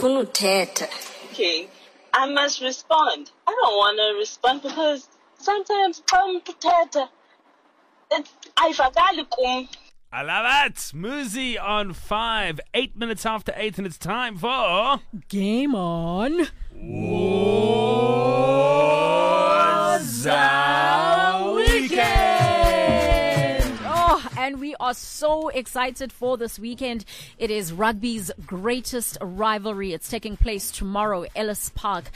ngifuna uthetha. Okay, I must respond. I don't want to respond because sometimes xa umuntu uthetha ayivakali kum. I love it. Muzi on 5, 8 minutes after 8, and it's time for Game On. Woza Weekend. And we are so excited for this weekend. It is rugby's greatest rivalry. It's taking place tomorrow, Ellis Park.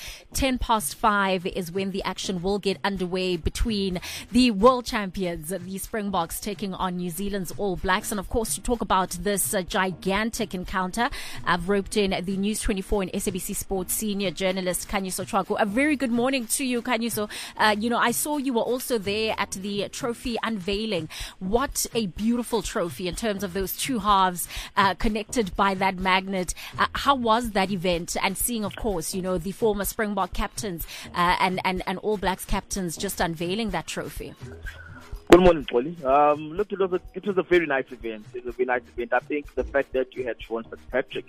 5:10 is when the action will get underway between the world champions, the Springboks, taking on New Zealand's All Blacks. And of course, to talk about this gigantic encounter, I've roped in the News 24 and SABC Sports senior journalist, Khanyiso Chwaku. A very good morning to you, Khanyiso. I saw you were also there at the trophy unveiling. What a beautiful trophy in terms of those two halves connected by that magnet. How was that event? And seeing, of course, the former Springbok captains and All Blacks captains just unveiling that trophy. Good morning, Polly. Look, it was a very nice event. It was a very nice event. I think the fact that you had Sean Fitzpatrick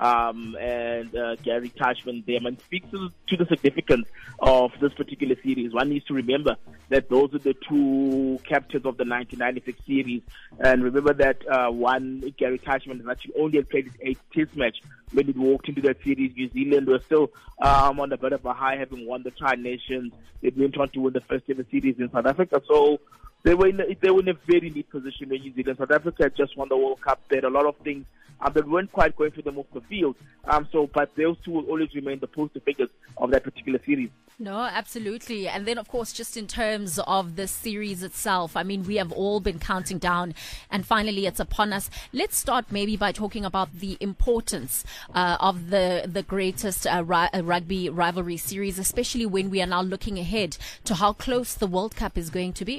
and Gary Tashman there, speaks to the significance of this particular series. One needs to remember that those are the two captains of the 1996 series, and remember that Gary Tashman has actually only played his 8th Test match when he walked into that series. New Zealand were still on a bit of a high, having won the Tri-Nations. They went on to win the first ever series in South Africa, so they were in a very neat position in New Zealand. South Africa just won the World Cup. They had a lot of things that weren't quite going for them off the field. But those two will always remain the poster figures of that particular series. No, absolutely. And then, of course, just in terms of the series itself, we have all been counting down, and finally it's upon us. Let's start maybe by talking about the importance of the greatest rugby rivalry series, especially when we are now looking ahead to how close the World Cup is going to be.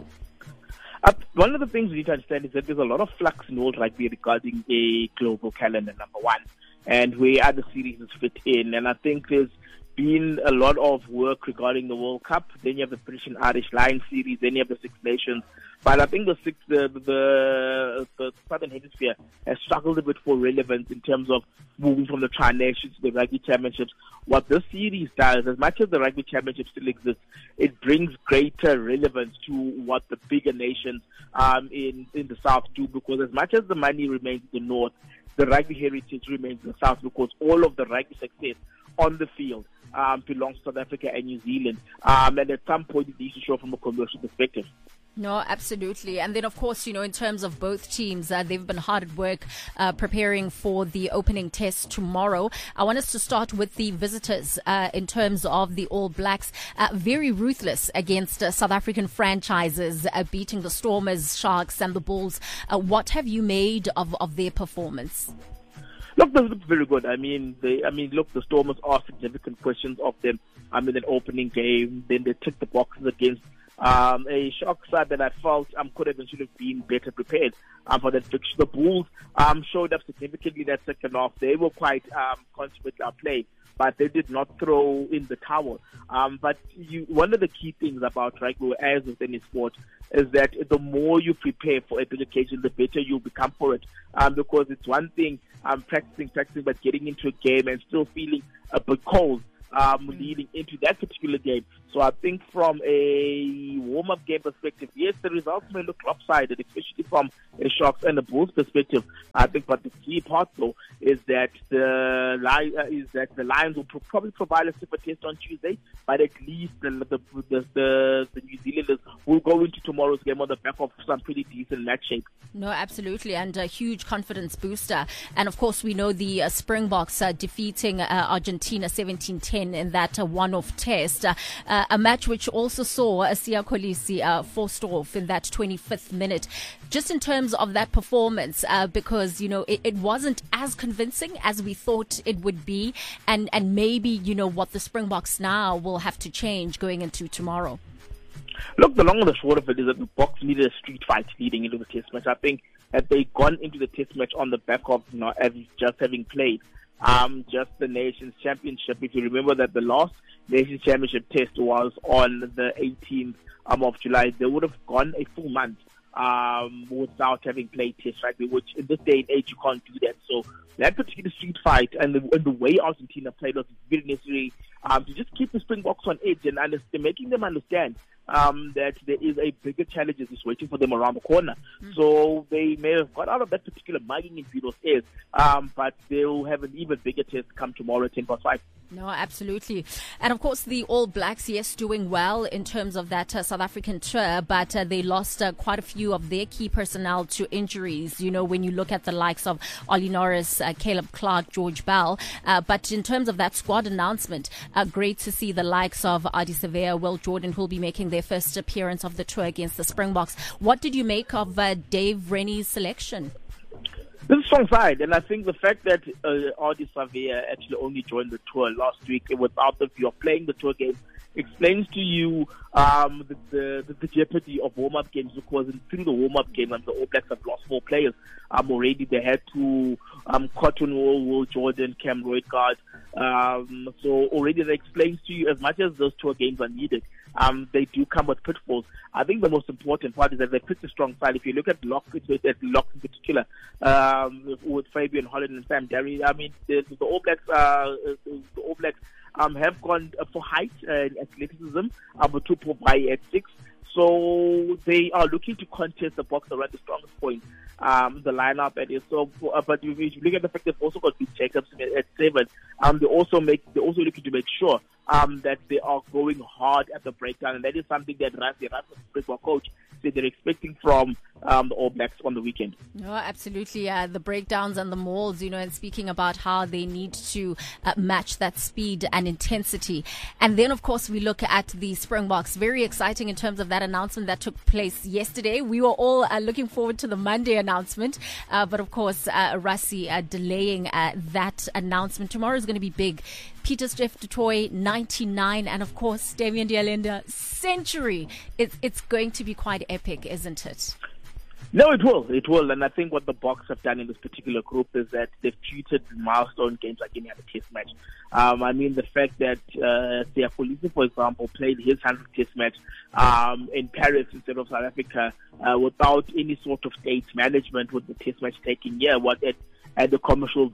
One of the things we need to understand is that there's a lot of flux in world rugby regarding a global calendar, number one, and where other series fit in. And I think there's been a lot of work regarding the World Cup. Then you have the British and Irish Lions series. Then you have the Six Nations. But I think the Southern Hemisphere has struggled a bit for relevance in terms of moving from the Tri-Nations to the Rugby Championships. What this series does, as much as the Rugby Championship still exists, it brings greater relevance to what the bigger nations in the South do, because as much as the money remains in the North, the rugby heritage remains in the South, because all of the rugby success on the field belongs to South Africa and New Zealand. And at some point, it needs to show from a commercial perspective. No, absolutely. And then, of course, in terms of both teams, they've been hard at work preparing for the opening test tomorrow. I want us to start with the visitors in terms of the All Blacks. Very ruthless against South African franchises, beating the Stormers, Sharks and the Bulls. What have you made of their performance? Look, they look very good. Look, the Stormers asked significant questions of them in an opening game. Then they ticked the boxes against a Shark side that I felt could have and should have been better prepared for that fixture. The Bulls showed up significantly that second half. They were quite confident at play, but they did not throw in the towel. But one of the key things about rugby, as with any sport, is that the more you prepare for a big occasion, the better you become for it. Because it's one thing practicing, but getting into a game and still feeling a bit cold leading into that particular game. So I think from a warm-up game perspective, yes, the results may look lopsided, especially from a Sharks and a Bulls perspective. I think, but the key part though is that the Lions will probably provide a super test on Tuesday, but at least the New Zealanders will go into tomorrow's game on the back of some pretty decent match shape. No, absolutely, and a huge confidence booster. And of course, we know the Springboks defeating Argentina 17-10 in that one-off test. A match which also saw Siya Kolisi forced off in that 25th minute. Just in terms of that performance, because, it wasn't as convincing as we thought it would be. And maybe, what the Springboks now will have to change going into tomorrow. Look, the long and the short of it is that the Boks needed a street fight leading into the test match. I think had they gone into the test match on the back of just having played just the Nations Championship, if you remember that the last Nations Championship test was on the 18th of July, they would have gone a full month without having played Test rugby, which in this day and age you can't do that. So that particular street fight and the way Argentina played was very necessary to just keep the Springboks on edge and making them understand that there is a bigger challenge that is waiting for them around the corner. So they may have got out of that particular mugging in Buenos Aires, but they'll have an even bigger test come tomorrow at 10:05. No, absolutely. And of course, the All Blacks, yes, doing well in terms of that South African tour, but they lost quite a few of their key personnel to injuries. You know, when you look at the likes of Ollie Norris, Caleb Clark, George Bell. But in terms of that squad announcement, great to see the likes of Adi Sevilla, Will Jordan, who will be making their first appearance of the tour against the Springboks. What did you make of Dave Rennie's selection? This is a strong side, and I think the fact that Adi Sevilla actually only joined the tour last week without the view of playing the tour game explains to you the jeopardy of warm-up games, because through the warm-up game, the All Blacks have lost 4 players already. They had to Cotton Will Jordan, Cam Roydgaard. So already that explains to you, as much as those tour games are needed, they do come with pitfalls. I think the most important part is that they picked a strong side. If you look at Locke in particular, with Fabian Holland and Sam Derry, I mean, the All Blacks have gone for height and athleticism, to provide at 6. So they are looking to contest the box around the strongest point, the lineup at it. So, but if you look at the fact they've also got Pete Jacobs at 7, they're also looking to make sure that they are going hard at the breakdown, and that is something that Rassie, the Springbok coach, said they're expecting from the All Blacks on the weekend. No, absolutely. The breakdowns and the mauls, you know, and speaking about how they need to match that speed and intensity. And then, of course, we look at the Springboks. Very exciting in terms of that announcement that took place yesterday. We were all looking forward to the Monday announcement. But, of course, Rassie delaying that announcement. Tomorrow is going to be big. Pieter-Steph du Toit, 99, and of course, Damian D'Alenda, century. It's going to be quite epic, isn't it? No, it will. And I think what the Boks have done in this particular group is that they've treated milestone games like any other test match. I mean, the fact that Siya, for example, played his 100th test match in Paris instead of South Africa without any sort of state management, with the test match taking and the commercial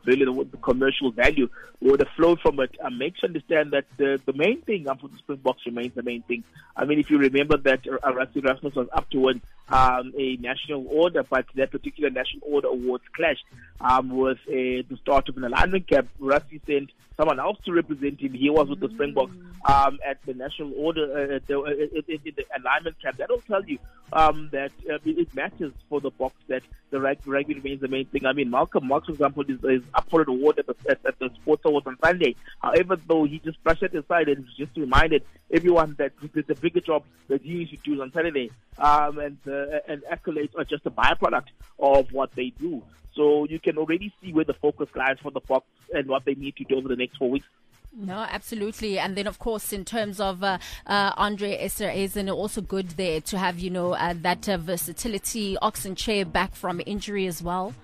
value would have flowed from it, makes you understand that the main thing for the Springboks remains the main thing. I mean, if you remember that Rassie Erasmus was up to win a national order, but that particular national order awards clashed with the start of an alignment camp. Rassie sent someone else to represent him. He was with the Springboks at the national order, in the alignment camp. That will tell you that it matters for the Boks that the rugby remains the main thing. I mean, Malcolm Marx, for example, is up for an award at the Sports Awards on Sunday. However, though, he just brushed it aside and just reminded everyone that the bigger job that he needs to do on Saturday, and accolades are just a byproduct of what they do. So you can already see where the focus lies for the Boks and what they need to do over the next 4 weeks. No, absolutely. And then, of course, in terms of Andre Esterhuizen, also good there to have, you know, that versatility. Oxenchair back from injury as well.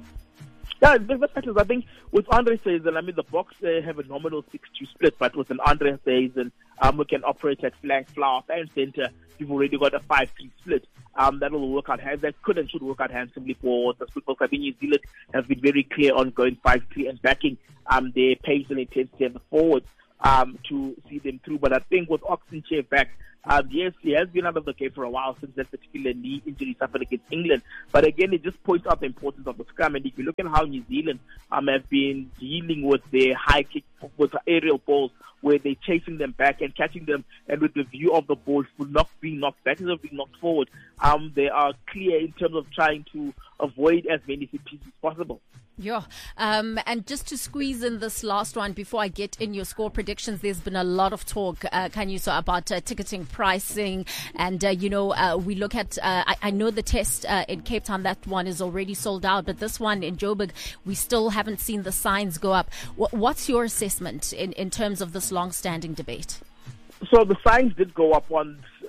Yeah, I think with Andre Esterhuizen, I mean, the Boks have a nominal 6-2 split, but with an Andre Esterhuizen, who can operate at flank, flower, and center, you've already got a 5-3 split. That will work out. That could and should work out handsomely for the Springboks. I think New Zealand has been very clear on going 5-3 and backing their pace and intensity at the forward to see them through. But I think with Oxenchair back, yes, he has been out of the game for a while since that particular knee injury suffered against England. But again, it just points out the importance of the scrum. And if you look at how New Zealand have been dealing with their high kick, with aerial balls, where they're chasing them back and catching them, and with the view of the ball not being knocked back instead of being knocked forward, they are clear in terms of trying to avoid as many pieces as possible. Yeah. And just to squeeze in this last one before I get in your score predictions, there's been a lot of talk, about ticketing pricing. And, we look at, I know the test in Cape Town, that one is already sold out. But this one in Joburg, we still haven't seen the signs go up. What's your assessment in terms of this long-standing debate? So the signs did go up once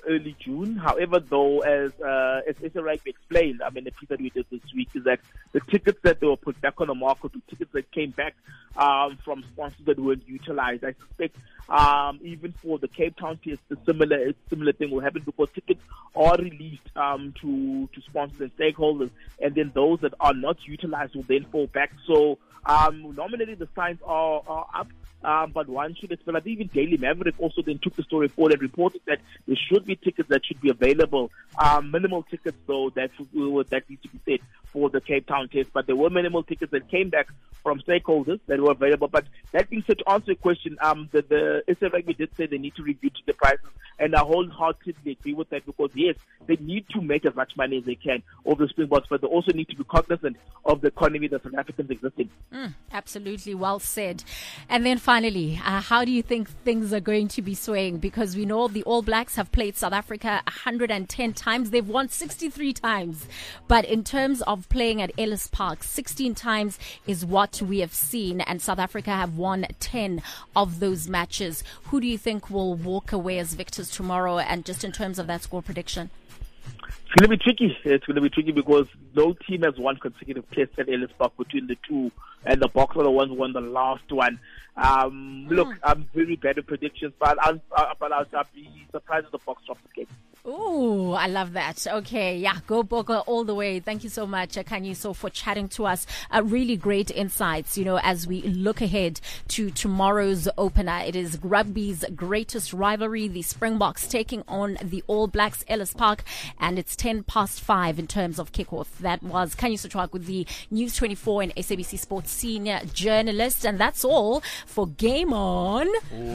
early June. However, though, as Issa Rugby explained, I mean, the piece that we did this week is that the tickets that they were put back on the market, the tickets that came back from sponsors that weren't utilized, I suspect even for the Cape Town test, a similar thing will happen, because tickets are released to sponsors and stakeholders, and then those that are not utilized will then fall back. So nominally the signs are up. But one should expect, I think even Daily Maverick also then took the story forward and reported that there should be tickets that should be available. Minimal tickets, though, that needs to be said for the Cape Town test. But there were minimal tickets that came back from stakeholders that were available. But that being said, to answer your question, the SA Rugby did say they need to review the prices, and I wholeheartedly agree with that, because yes, they need to make as much money as they can over the Springboks, but they also need to be cognizant of the economy that South Africans exist in. Absolutely, well said. And then finally, how do you think things are going to be swaying? Because we know the All Blacks have played South Africa 110 times. They've won 63 times. But in terms of playing at Ellis Park, 16 times is what we have seen. And South Africa have won 10 of those matches. Who do you think will walk away as victors tomorrow? And just in terms of that score prediction? It's going to be tricky. It's going to be tricky because no team has won consecutive tests at Ellis Park between the two, and the Boks are the ones who won the last one. Look, I'm very bad at predictions, but I'll be surprised if the Boks drop the game. Ooh, I love that. Okay, yeah, go Bokke all the way. Thank you so much, Khanyiso, for chatting to us. Really great insights, as we look ahead to tomorrow's opener. It is rugby's greatest rivalry, the Springboks taking on the All Blacks, Ellis Park, and it's 5:10 in terms of kickoff. That was Khanyiso Chwak with the News 24 and SABC Sports senior journalist, and that's all for Game On.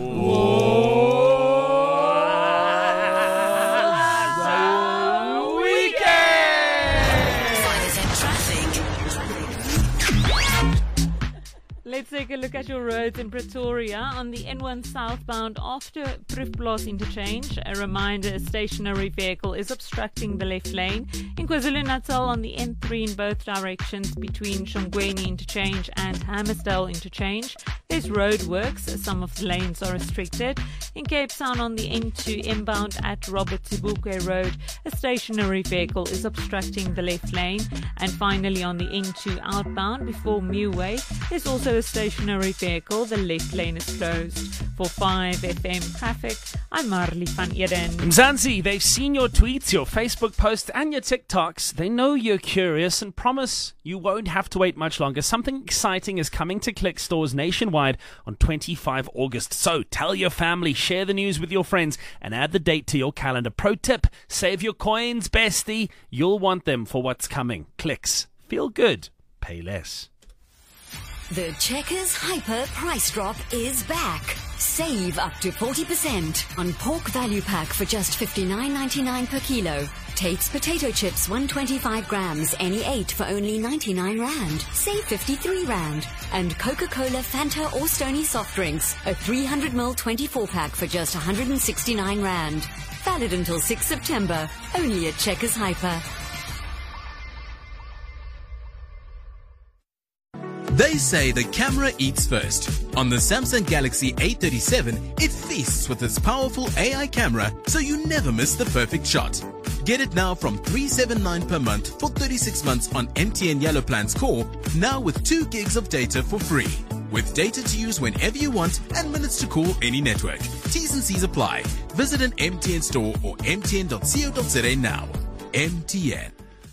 Let's take a look at your roads in Pretoria. On the N1 southbound after Proefplaas interchange, a reminder, a stationary vehicle is obstructing the left lane. In KwaZulu-Natal on the N3 in both directions between Shongweni interchange and Hammersdale interchange, there's roadworks. Some of the lanes are restricted. In Cape Town on the N2 inbound at Robert Tibukwe Road, a stationary vehicle is obstructing the left lane. And finally on the N2 outbound before Muway, there's also a stationary vehicle. The left lane is closed. For 5FM traffic, I'm Marley van Eden. Mzansi, they've seen your tweets, your Facebook posts, and your TikToks. They know you're curious and promise you won't have to wait much longer. Something exciting is coming to Click stores nationwide on 25 August. So tell your family, share the news with your friends, and add the date to your calendar. Pro tip, save your coins, bestie. You'll want them for what's coming. Clicks. Feel good. Pay less. The Checkers Hyper price drop is back. Save up to 40% on pork value pack for just $59.99 per kilo. Tate's potato chips 125 grams, any 8 for only 99 Rand. Save 53 Rand. And Coca-Cola, Fanta or Stony soft drinks, a 300ml 24 pack for just 169 Rand. Valid until 6 September. Only at Checkers Hyper. They say the camera eats first. On the Samsung Galaxy A37, it feasts with its powerful AI camera, so you never miss the perfect shot. Get it now from $379 per month for 36 months on MTN Yellow Plan's core, now with 2 gigs of data for free. With data to use whenever you want and minutes to call any network. T's and C's apply. Visit an MTN store or mtn.co.za now. MTN.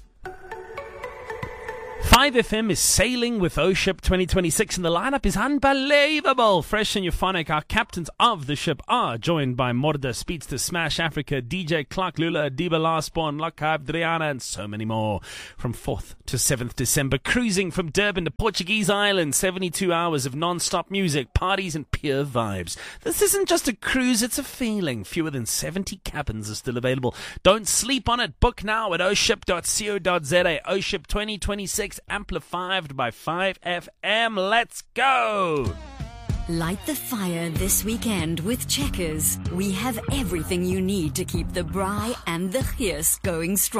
5FM is sailing with O-Ship 2026 and the lineup is unbelievable. Fresh and euphonic, our captains of the ship are joined by Morda, Speedster, Smash Africa, DJ Clark, Lula, Diba Lastborn, Lockhart, Driana and so many more. From 4th to 7th December, cruising from Durban to Portuguese Island, 72 hours of non-stop music, parties and pure vibes. This isn't just a cruise, it's a feeling. Fewer than 70 cabins are still available. Don't sleep on it. Book now at oship.co.za. O-Ship 2026 amplified by 5FM. Let's go! Light the fire this weekend with Checkers. We have everything you need to keep the braai and the gees going strong.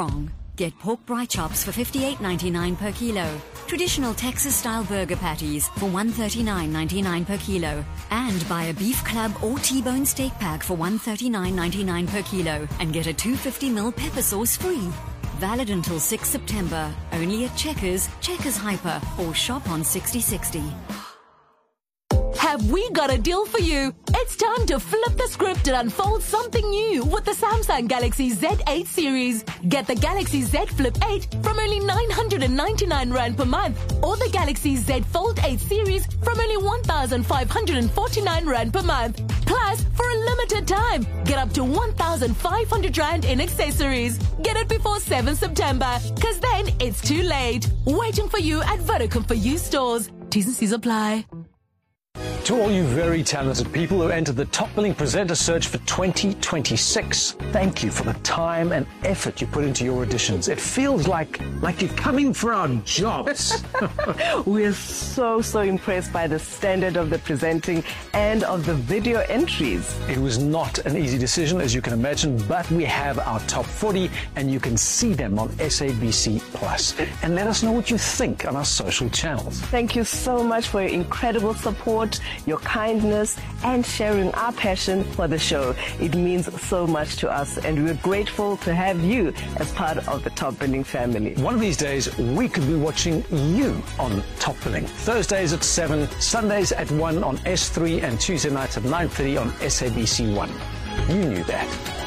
Get pork brie chops for $58.99 per kilo. Traditional Texas-style burger patties for $139.99 per kilo. And buy a beef club or T-bone steak pack for $139.99 per kilo and get a 250ml pepper sauce free. Valid until 6 September. Only at Checkers, Checkers Hyper, or shop on 6060. Have we got a deal for you? It's time to flip the script and unfold something new with the Samsung Galaxy Z8 series. Get the Galaxy Z Flip 8 from only 999 Rand per month, or the Galaxy Z Fold 8 series from only 1,549 Rand per month. Plus, for a limited time, get up to 1,500 Rand in accessories. Get it before 7 September, because then it's too late. Waiting for you at Vodacom for you stores. T's and C's apply. To all you very talented people who entered the Top Billing Presenter Search for 2026, thank you for the time and effort you put into your auditions. It feels like you're coming for our jobs. We're so impressed by the standard of the presenting and of the video entries. It was not an easy decision, as you can imagine, but we have our top 40 and you can see them on SABC Plus. And let us know what you think on our social channels. Thank you so much for your incredible support, your kindness, and sharing our passion for the show. It means so much to us, and we're grateful to have you as part of the Top Billing family. One of these days, we could be watching you on Top Billing. Thursdays at 7, Sundays at 1 on S3, and Tuesday nights at 9:30 on SABC 1. You knew that.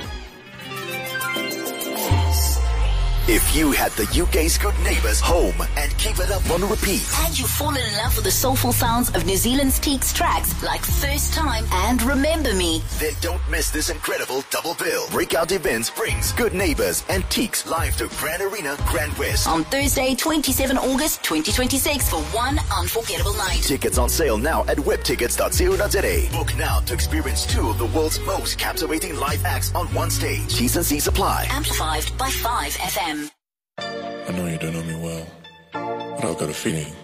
If you had the UK's Good Neighbours home and keep it up on repeat, and you've fallen in love with the soulful sounds of New Zealand's Teaks tracks like First Time and Remember Me, then don't miss this incredible double bill. Breakout Events brings Good Neighbours and Teaks live to Grand Arena, Grand West on Thursday, 27 August 2026 for one unforgettable night. Tickets on sale now at webtickets.co.za. Book now to experience two of the world's most captivating live acts on one stage. T's and C's apply. Amplified by 5FM. I know you don't know me well, but I've got a feeling